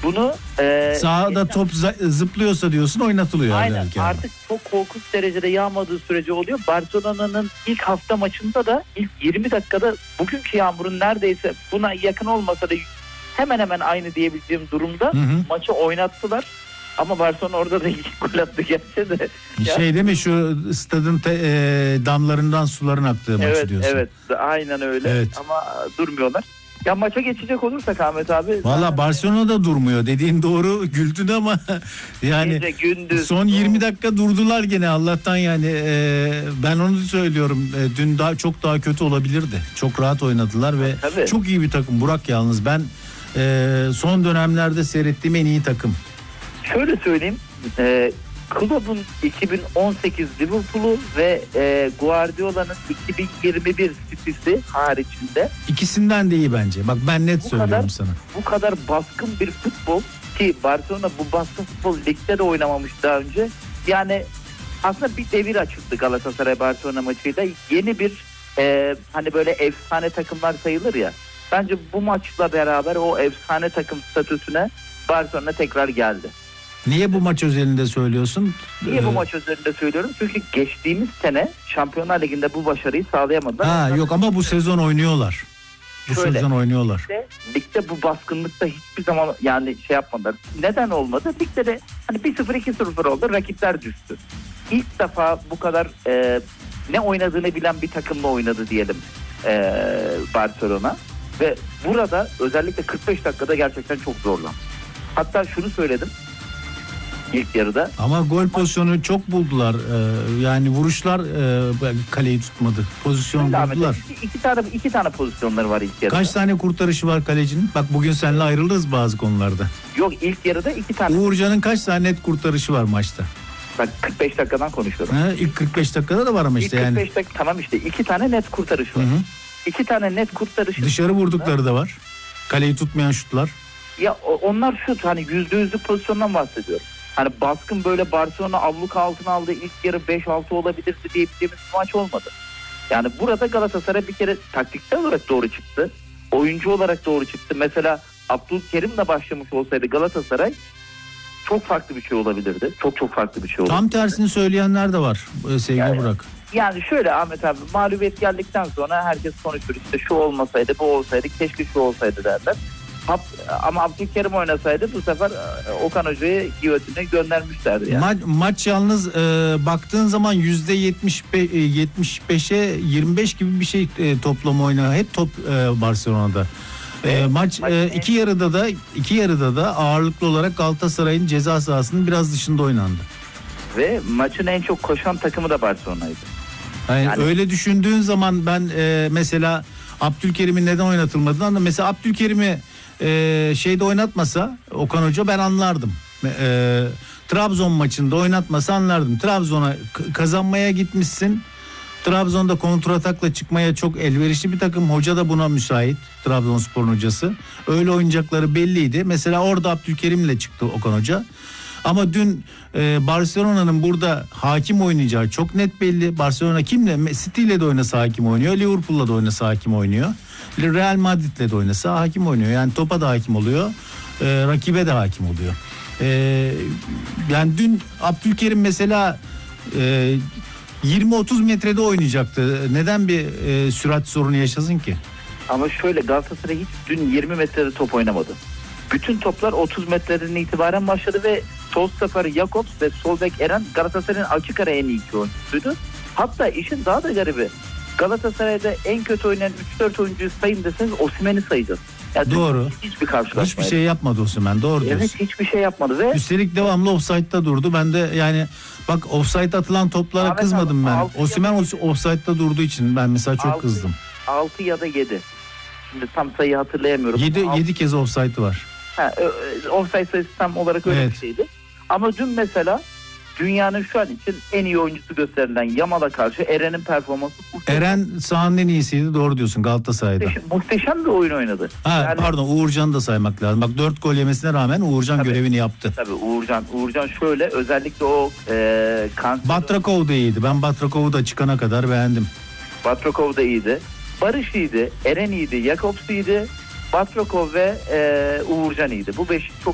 bunu sahada top zıplıyorsa diyorsun oynatılıyor. Aynen, artık çok korkunç derecede yağmadığı sürece oluyor. Barcelona'nın ilk hafta maçında da ilk 20 dakikada bugünkü yağmurun neredeyse buna yakın olmasa da hemen hemen aynı diyebileceğim durumda maçı oynattılar. Ama Barcelona orada da ilk gol attı gerçi de. Şey değil mi, şu stadın damlarından suların aktığı maçı diyorsun. Evet, aynen öyle. Evet. Ama durmuyorlar. Ya maça geçecek olursak Ahmet abi. Valla Barcelona'da durmuyor. Dediğin doğru, güldün ama yani gece, gündüz, son 20 dakika durdular gene Allah'tan yani. Ben onu söylüyorum. Dün çok daha kötü olabilirdi. Çok rahat oynadılar ve tabii, çok iyi bir takım. Burak yalnız ben son dönemlerde seyrettiğim en iyi takım. Şöyle söyleyeyim. Klopp'un 2018 Liverpool'u ve Guardiola'nın 2021 City'si haricinde. İkisinden de iyi bence. Bak ben net söylüyorum sana. Bu kadar baskın bir futbol ki Barcelona bu baskın futbol ligde de oynamamış daha önce. Yani aslında bir devir açıldı Galatasaray Barcelona maçıyla. Yeni bir hani böyle efsane takımlar sayılır ya. Bence bu maçla beraber o efsane takım statüsüne Barcelona tekrar geldi. Niye bu maç özelinde söylüyorsun? Niye bu maç özelinde söylüyorum? Çünkü geçtiğimiz sene Şampiyonlar Ligi'nde bu başarıyı sağlayamadılar. Yok ama bu sezon oynuyorlar. Sezon oynuyorlar. Ligde bu baskınlıkta hiçbir zaman yani şey yapmadılar. Neden olmadı? Ligde de hani 1-0 2-0 oldu. Rakipler düştü. İlk defa bu kadar ne oynadığını bilen bir takımla oynadı diyelim Barcelona. Ve burada özellikle 45 dakikada gerçekten çok zorlandı. Hatta şunu söyledim ilk yarıda. Ama gol pozisyonu çok buldular. Yani vuruşlar kaleyi tutmadı. Pozisyon buldular. İki tane pozisyonları var ilk yarıda. Kaç tane kurtarışı var kalecinin? Bak bugün seninle ayrılırız bazı konularda. Yok, ilk yarıda 2 tane. Uğurcan'ın kaç tane net kurtarışı var maçta? Bak 45 dakikadan konuşuyorum. İlk 45 dakikada da var ama işte ilk 45 yani. dakika tamam işte 2 tane net kurtarış var. 2 tane net kurtarış. Dışarı vurdukları da var. Kaleyi tutmayan şutlar. Ya onlar şut, hani %100'lük pozisyondan bahsediyorum. Hani baskın böyle Barcelona abluk altına aldığı ilk yarı 5-6 olabilirdi diyebileceğimiz bir maç olmadı. Yani burada Galatasaray bir kere taktiksel olarak doğru çıktı. Oyuncu olarak doğru çıktı. Mesela Abdülkerim'le başlamış olsaydı Galatasaray çok farklı bir şey olabilirdi. Çok farklı bir şey olabilirdi. Tam tersini söyleyenler de var sevgili Burak. Yani şöyle Ahmet abi, mağlubiyet geldikten sonra herkes konuşur, işte şu olmasaydı bu olsaydı keşke şu olsaydı derler. Ama Abdülkerim oynasaydı bu sefer Okan Hoca'yı giyotine göndermişlerdi yani. Maç yalnız baktığın zaman %75'e 25 gibi bir şey toplam oynadı. Hep top Barcelona'da. Maç iki yarıda da ağırlıklı olarak Galatasaray'ın ceza sahasının biraz dışında oynandı. Ve maçın en çok koşan takımı da Barcelona'ydı. Yani öyle düşündüğün zaman ben mesela Abdülkerim'in neden oynatılmadığını anladım. Mesela Abdülkerim'i şeyde oynatmasa Okan Hoca ben anlardım. Trabzon maçında oynatmasa anlardım. Trabzon'a kazanmaya gitmişsin. Trabzon'da kontratakla çıkmaya çok elverişli bir takım. Hoca da buna müsait. Trabzonspor'un hocası. Öyle oynayacakları belliydi. Mesela orada Abdülkerim'le çıktı Okan Hoca. Ama dün Barcelona'nın burada hakim oynayacağı çok net belli. Barcelona kimle? City'yle de oynasa hakim oynuyor. Liverpool'la da oynasa hakim oynuyor. Real Madrid'le de oynasa hakim oynuyor. Yani topa da hakim oluyor. Rakibe de hakim oluyor. Yani dün Abdülkerim mesela 20-30 metrede oynayacaktı. Neden bir sürat sorunu yaşasın ki? Ama şöyle, Galatasaray hiç dün 20 metrede top oynamadı. Bütün toplar 30 metreden itibaren başladı ve sol stoper Jakobs ve sol bek Eren Galatasaray'ın açık ara en iyi iki oyuncusuydu. Hatta işin daha da garibi, Galatasaray'da en kötü oynayan 3-4 oyuncuyu sayın deseniz Osimhen'i sayacağız. Yani doğru. Hiçbir karşılaşma. Hiçbir şey yapmadı Osimhen, doğru diyorsun. Evet, hiçbir şey yapmadı ve üstelik devamlı offside'da durdu. Ben de yani bak offside atılan toplara Ahmet kızmadım abi, ben. Osimhen offside'da durduğu için ben mesela çok kızdım. 6 ya da 7. Şimdi tam sayıyı hatırlayamıyorum. 7 kez offside var. Offside sayısı tam olarak öyle bir şeydi. Ama dün mesela dünyanın şu an için en iyi oyuncusu gösterilen Yamal'a karşı Eren'in performansı muhteşem. Eren sahanın en iyisiydi, doğru diyorsun Galatasaray'da. Muhteşem bir oyun oynadı. Pardon, Uğurcan'ı da saymak lazım. Bak 4 gol yemesine rağmen Uğurcan görevini yaptı. Tabii Uğurcan şöyle, özellikle o Batrakov da iyiydi. Ben Batrakov'u da çıkana kadar beğendim. Batrakov da iyiydi. Barış iyiydi, Eren iyiydi, Jakobs iyiydi. Batrakov ve Uğurcan iyiydi. Bu 5 çok